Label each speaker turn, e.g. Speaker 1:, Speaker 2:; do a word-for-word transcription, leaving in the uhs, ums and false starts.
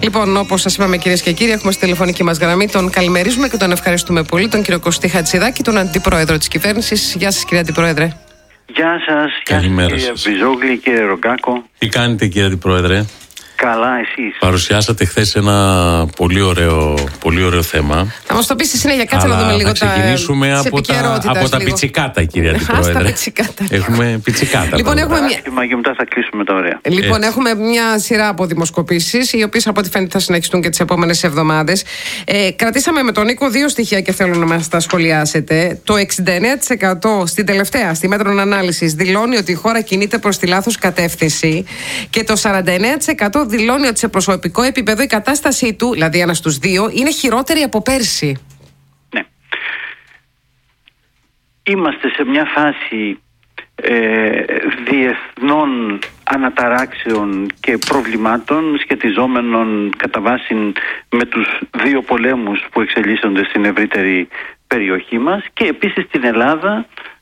Speaker 1: Λοιπόν, όπως σας είπαμε, κυρίες και κύριοι, έχουμε στη τηλεφωνική μας γραμμή τον καλημερίζουμε και τον ευχαριστούμε πολύ, τον κύριο Κωστή Χατζηδάκη, τον Αντιπρόεδρο της Κυβέρνησης. Γεια σας, κύριε Αντιπρόεδρε.
Speaker 2: Γεια σας,
Speaker 3: καλημέρα
Speaker 2: κύριε
Speaker 3: σας.
Speaker 2: Βυζόγλη, κύριε Ρογκάκο.
Speaker 3: Τι κάνετε, κύριε Αντιπρόεδρε?
Speaker 2: Καλά, εσείς?
Speaker 3: Παρουσιάσατε χθες ένα πολύ ωραίο, πολύ ωραίο θέμα.
Speaker 1: Θα μας το πεις στη συνέχεια, κάτσε να δούμε λίγο τα.
Speaker 3: Θα ξεκινήσουμε από τα, από τα πιτσικάτα, κύριε Αντιπρόεδρε.
Speaker 1: Άστα πιτσικάτα.
Speaker 3: Έχουμε πιτσικάτα.
Speaker 1: Λοιπόν, έχουμε μια...
Speaker 2: και μετά θα κλείσουμε τα ωραία.
Speaker 1: Λοιπόν,
Speaker 3: Έτσι.
Speaker 1: έχουμε μια σειρά από δημοσκοπήσεις, οι οποίες από ό,τι φαίνεται θα συνεχιστούν και τις επόμενες εβδομάδες. Ε, κρατήσαμε με τον Νίκο δύο στοιχεία και θέλω να μας τα σχολιάσετε. Το εξήντα εννέα τοις εκατό στην τελευταία, στη μέτρων ανάλυσης, δηλώνει ότι η χώρα κινείται προς τη λάθος κατεύθυνση και το σαράντα εννέα τοις εκατό δηλώνει ότι σε προσωπικό επίπεδο η κατάστασή του, δηλαδή ένα στους δύο, είναι χειρότερη από πέρσι.
Speaker 2: Ναι. Είμαστε σε μια φάση ε, διεθνών αναταράξεων και προβλημάτων σχετιζόμενων κατά βάση με τους δύο πολέμους που εξελίσσονται στην ευρύτερη περιοχή μας και επίσης στην Ελλάδα